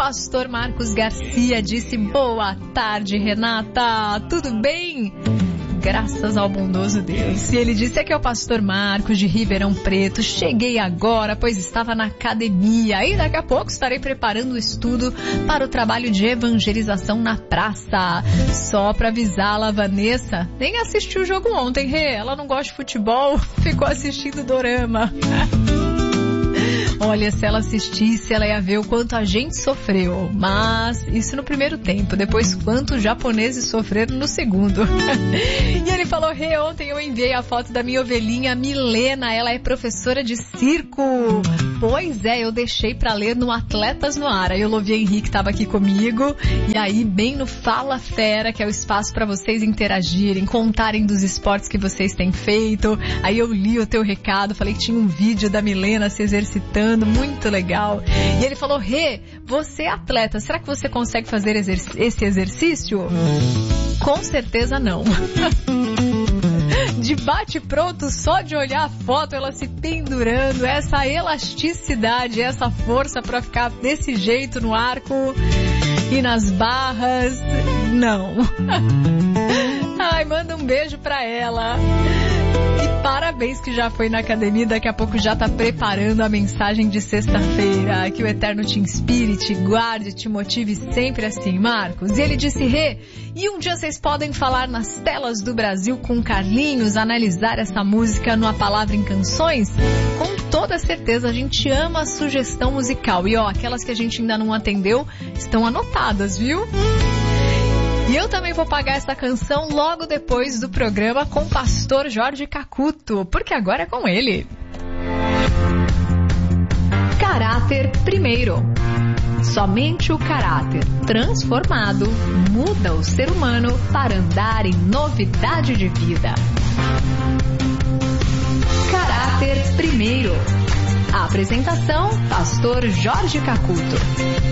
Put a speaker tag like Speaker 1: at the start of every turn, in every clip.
Speaker 1: pastor Marcos Garcia disse: boa tarde, Renata, tudo bem? Graças ao bondoso Deus. E ele disse: aqui é o pastor Marcos de Ribeirão Preto. Cheguei agora, pois estava na academia. E daqui a pouco estarei preparando o estudo para o trabalho de evangelização na praça. Só para avisá-la, Vanessa nem assistiu o jogo ontem, Rê. Ela não gosta de futebol, ficou assistindo dorama. Olha, se ela assistisse, ela ia ver o quanto a gente sofreu. Mas isso no primeiro tempo. Depois, quanto os japoneses sofreram no segundo. E ele falou: Rê, ontem eu enviei a foto da minha ovelhinha Milena. Ela é professora de circo. Pois é, eu deixei pra ler no Atletas no Ar. Aí o Lovia Henrique estava aqui comigo. E aí, bem no Fala Fera, que é o espaço para vocês interagirem, contarem dos esportes que vocês têm feito. Aí eu li o teu recado, falei que tinha um vídeo da Milena se exercitando. Muito legal. E ele falou: Rê, você é atleta, será que você consegue fazer esse exercício? Com certeza não. De bate pronto, só de olhar a foto, ela se pendurando, essa elasticidade, essa força pra ficar desse jeito no arco e nas barras, não. Ai, manda um beijo pra ela. E parabéns que já foi na academia, daqui a pouco já tá preparando a mensagem de sexta-feira. Que o Eterno te inspire, te guarde, te motive sempre assim, Marcos. E ele disse: Rê, e um dia vocês podem falar nas telas do Brasil com Carlinhos, analisar essa música no A Palavra em Canções? Com toda certeza, a gente ama a sugestão musical. E ó, aquelas que a gente ainda não atendeu estão anotadas, viu? E eu também vou pagar essa canção logo depois do programa com o pastor Jorge Cacuto, porque agora é com ele. Caráter primeiro. Somente o caráter transformado muda o ser humano para andar em novidade de vida. Caráter primeiro. A apresentação, pastor Jorge Cacuto.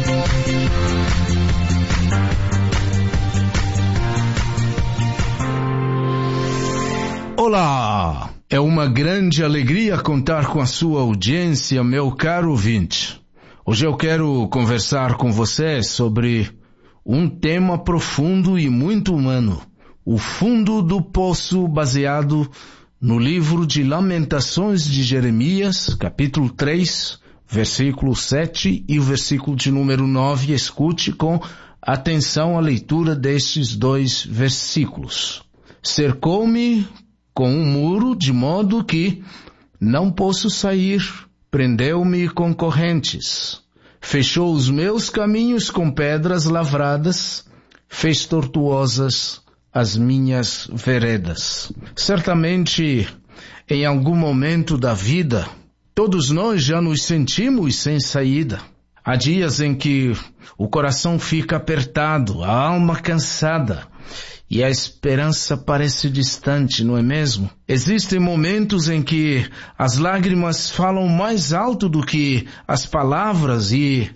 Speaker 2: Olá! É uma grande alegria contar com a sua audiência, meu caro ouvinte. Hoje eu quero conversar com você sobre um tema profundo e muito humano, o fundo do poço, baseado no livro de Lamentações de Jeremias, capítulo 3, versículo 7 e o versículo de número 9. Escute com atenção a leitura destes dois versículos. Cercou-me com um muro, de modo que não posso sair, prendeu-me com correntes, fechou os meus caminhos com pedras lavradas, fez tortuosas as minhas veredas. Certamente, em algum momento da vida, todos nós já nos sentimos sem saída. Há dias em que o coração fica apertado, a alma cansada, e a esperança parece distante, não é mesmo? Existem momentos em que as lágrimas falam mais alto do que as palavras e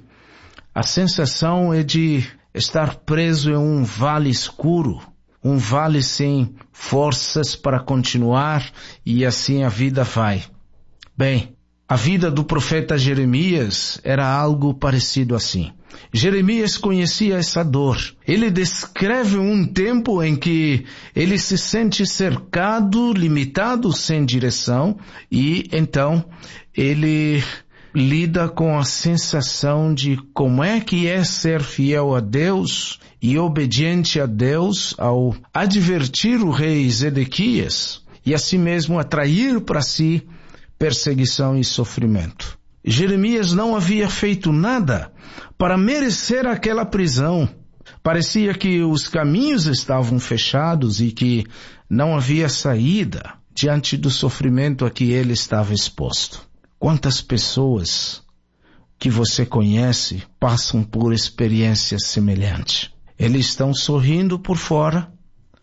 Speaker 2: a sensação é de estar preso em um vale escuro, um vale sem forças para continuar, e assim a vida vai. Bem, a vida do profeta Jeremias era algo parecido assim. Jeremias conhecia essa dor. Ele descreve um tempo em que ele se sente cercado, limitado, sem direção, e então ele lida com a sensação de como é que é ser fiel a Deus e obediente a Deus ao advertir o rei Zedequias e assim mesmo atrair para si perseguição e sofrimento. Jeremias não havia feito nada para merecer aquela prisão. Parecia que os caminhos estavam fechados e que não havia saída diante do sofrimento a que ele estava exposto. Quantas pessoas que você conhece passam por experiência semelhante? Eles estão sorrindo por fora,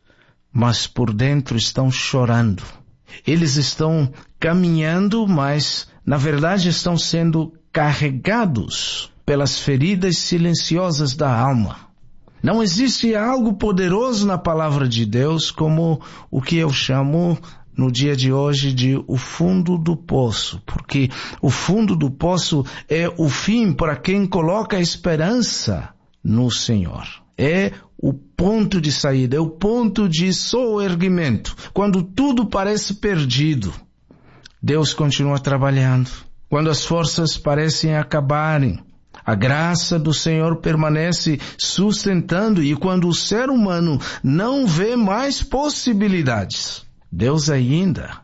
Speaker 2: mas por dentro estão chorando. Eles estão caminhando, mas na verdade estão sendo carregados pelas feridas silenciosas da alma. Não existe algo poderoso na palavra de Deus como o que eu chamo no dia de hoje de o fundo do poço, porque o fundo do poço é o fim para quem coloca a esperança no Senhor. É o ponto de saída, é o ponto de soerguimento. Quando tudo parece perdido, Deus continua trabalhando. Quando as forças parecem acabarem, a graça do Senhor permanece sustentando, e quando o ser humano não vê mais possibilidades, Deus ainda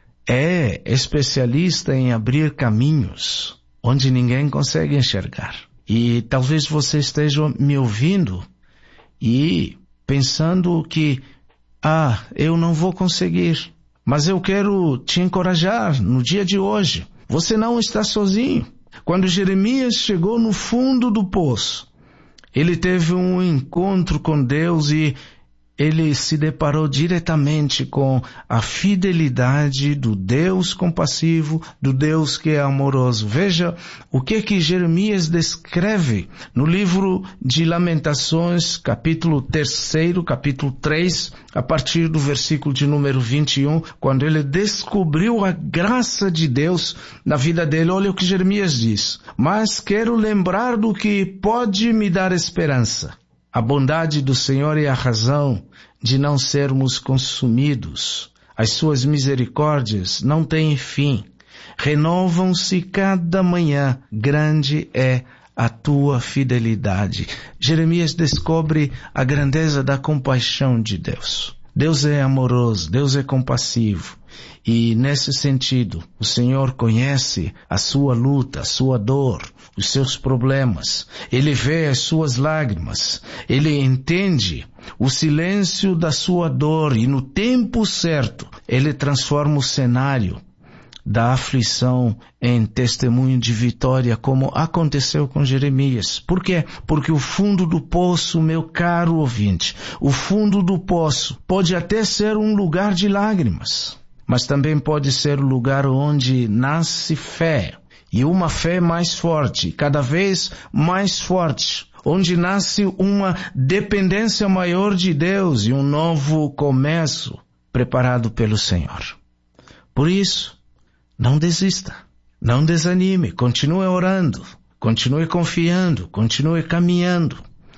Speaker 2: é especialista em abrir caminhos onde ninguém consegue enxergar. E talvez você esteja me ouvindo e pensando que, eu não vou conseguir. Mas eu quero te encorajar no dia de hoje. Você não está sozinho. Quando Jeremias chegou no fundo do poço, ele teve um encontro com Deus e ele se deparou diretamente com a fidelidade do Deus compassivo, do Deus que é amoroso. Veja o que Jeremias descreve no livro de Lamentações, capítulo 3, capítulo 3, a partir do versículo de número 21, quando ele descobriu a graça de Deus na vida dele. Olha o que Jeremias diz: mas quero lembrar do que pode me dar esperança. A bondade do Senhor é a razão de não sermos consumidos. As suas misericórdias não têm fim. Renovam-se cada manhã. Grande é a tua fidelidade. Jeremias descobre a grandeza da compaixão de Deus. Deus é amoroso, Deus é compassivo. E nesse sentido, o Senhor conhece a sua luta, a sua dor, os seus problemas. Ele vê as suas lágrimas. Ele entende o silêncio da sua dor e no tempo certo, Ele transforma o cenário da aflição em testemunho de vitória, como aconteceu com Jeremias. Por quê? Porque o fundo do poço, meu caro ouvinte, o fundo do poço pode até ser um lugar de lágrimas, mas também pode ser o lugar onde nasce fé, e uma fé mais forte, cada vez mais forte, onde nasce uma dependência maior de Deus e um novo começo preparado pelo Senhor. Por isso, não desista, não desanime, continue orando, continue confiando, continue caminhando,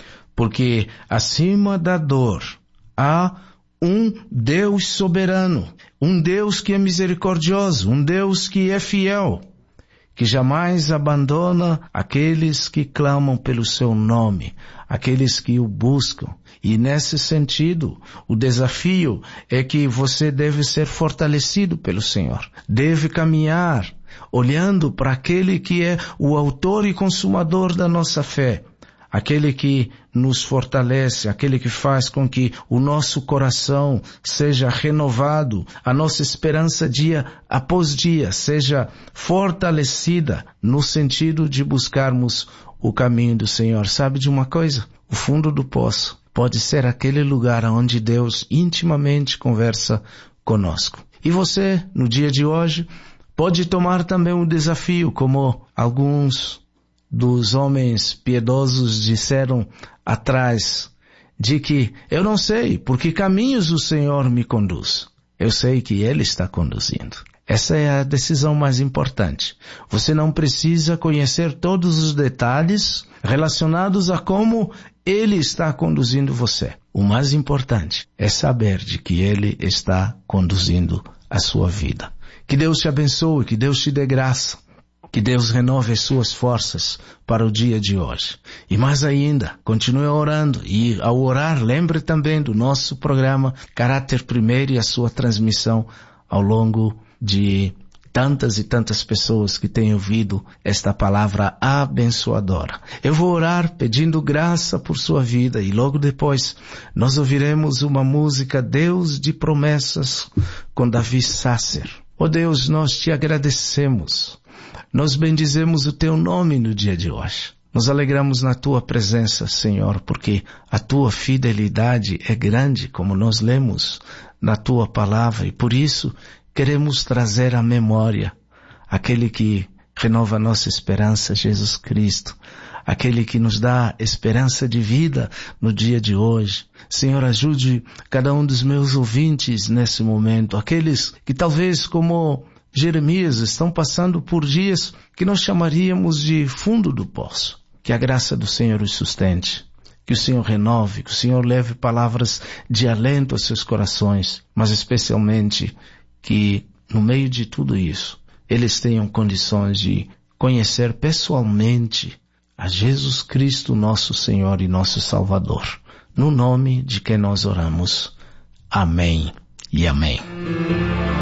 Speaker 2: porque acima da dor há um Deus soberano, um Deus que é misericordioso, um Deus que é fiel, que jamais abandona aqueles que clamam pelo seu nome, aqueles que o buscam. E nesse sentido, o desafio é que você deve ser fortalecido pelo Senhor. Deve caminhar olhando para aquele que é o autor e consumador da nossa fé. Aquele que nos fortalece, aquele que faz com que o nosso coração seja renovado, a nossa esperança dia após dia seja fortalecida no sentido de buscarmos o caminho do Senhor. Sabe de uma coisa? O fundo do poço pode ser aquele lugar onde Deus intimamente conversa conosco. E você, no dia de hoje, pode tomar também um desafio, como alguns dos homens piedosos disseram atrás, de que eu não sei por que caminhos o Senhor me conduz. Eu sei que Ele está conduzindo. Essa é a decisão mais importante. Você não precisa conhecer todos os detalhes relacionados a como Ele está conduzindo você. O mais importante é saber de que Ele está conduzindo a sua vida. Que Deus te abençoe, que Deus te dê graça, que Deus renove as suas forças para o dia de hoje. E mais ainda, continue orando. E ao orar, lembre também do nosso programa Caráter Primeiro e a sua transmissão ao longo de tantas e tantas pessoas que têm ouvido esta palavra abençoadora. Eu vou orar pedindo graça por sua vida e logo depois nós ouviremos uma música Deus de Promessas com Davi Sasser. Oh Deus, nós te agradecemos. Nós bendizemos o teu nome no dia de hoje. Nos alegramos na tua presença, Senhor, porque a tua fidelidade é grande, como nós lemos na tua palavra, e por isso queremos trazer à memória aquele que renova a nossa esperança, Jesus Cristo, aquele que nos dá esperança de vida no dia de hoje. Senhor, ajude cada um dos meus ouvintes nesse momento, aqueles que talvez como Jeremias estão passando por dias que nós chamaríamos de fundo do poço. Que a graça do Senhor os sustente, que o Senhor renove, que o Senhor leve palavras de alento aos seus corações, mas especialmente que no meio de tudo isso, eles tenham condições de conhecer pessoalmente a Jesus Cristo, nosso Senhor e nosso Salvador. No nome de quem nós oramos. Amém e amém.